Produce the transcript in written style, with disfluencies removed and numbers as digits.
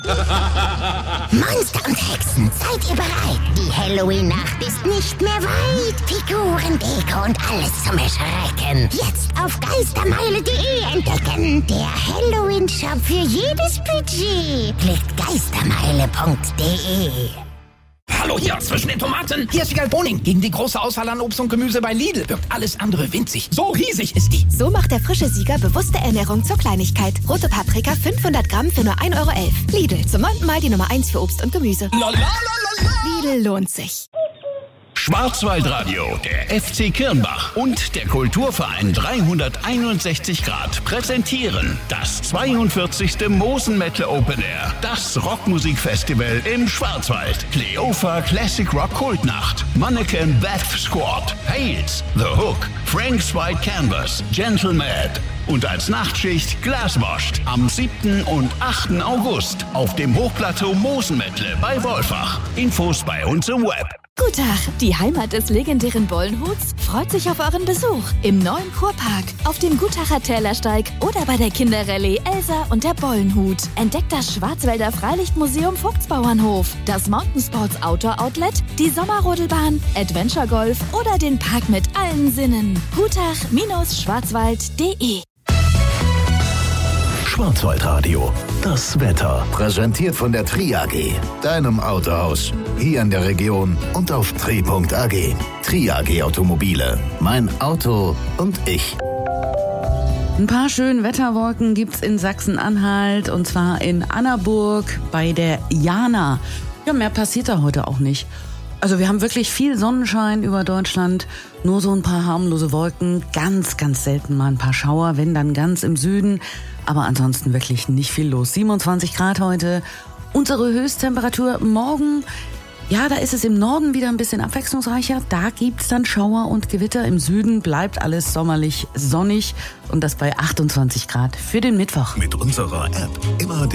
Monster und Hexen, seid ihr bereit? Die Halloween-Nacht ist nicht mehr weit. Figuren, Deko und alles zum Erschrecken. Jetzt auf geistermeile.de entdecken. Der Halloween-Shop für jedes Budget. Klickt geistermeile.de. Hallo hier, zwischen den Tomaten. Hier ist Wiegald Boning. Gegen die große Auswahl an Obst und Gemüse bei Lidl wirkt alles andere winzig. So riesig ist die. So macht der frische Sieger bewusste Ernährung zur Kleinigkeit. Rote Paprika 500 Gramm für nur 1,11 €. Lidl, zum 9. Mal die Nummer 1 für Obst und Gemüse. Lidl lohnt sich. Schwarzwaldradio, der FC Kirnbach und der Kulturverein 361 Grad präsentieren das 42. Mosen Metal Open Air, das Rockmusikfestival im Schwarzwald. Cleofa Classic Rock Kultnacht, Mannequin Death Squad, Hales, The Hook, Frank's White Canvas, Gentle Mad und als Nachtschicht Glaswashed am 7. und 8. August auf dem Hochplateau Mosenmettle bei Wolfach. Infos bei uns im Web. Gutach, die Heimat des legendären Bollenhuts, freut sich auf euren Besuch im neuen Kurpark, auf dem Gutacher Tälersteig oder bei der Kinderrallye Elsa und der Bollenhut. Entdeckt das Schwarzwälder Freilichtmuseum Vogtsbauernhof, das Mountain Sports Outdoor Outlet, die Sommerrodelbahn, Adventure Golf oder den Park mit allen Sinnen. Gutach-schwarzwald.de. Schwarzwaldradio, das Wetter. Präsentiert von der Tri AG, deinem Autohaus. Hier in der Region und auf tri.ag. Tri AG Automobile. Mein Auto und ich. Ein paar schöne Wetterwolken gibt's in Sachsen-Anhalt und zwar in Annaburg bei der Jana. Ja, mehr passiert da heute auch nicht. Also wir haben wirklich viel Sonnenschein über Deutschland, nur so ein paar harmlose Wolken, ganz, ganz selten mal ein paar Schauer, wenn dann ganz im Süden, aber ansonsten wirklich nicht viel los. 27 Grad heute, unsere Höchsttemperatur morgen, ja, da ist es im Norden wieder ein bisschen abwechslungsreicher, da gibt's dann Schauer und Gewitter, im Süden bleibt alles sommerlich sonnig und das bei 28 Grad für den Mittwoch. Mit unserer App immer